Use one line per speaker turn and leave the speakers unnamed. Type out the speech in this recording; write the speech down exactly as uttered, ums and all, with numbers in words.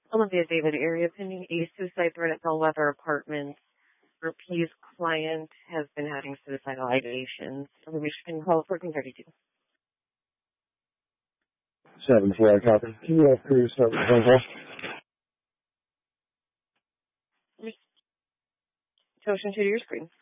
Olympia David area pending a suicide threat at Bellwether Apartments. Repeat's client has been having suicidal ideations. Information call fourteen thirty-two.
seven four, I copy. Can you have crew start with the phone call?
Motion to your screen.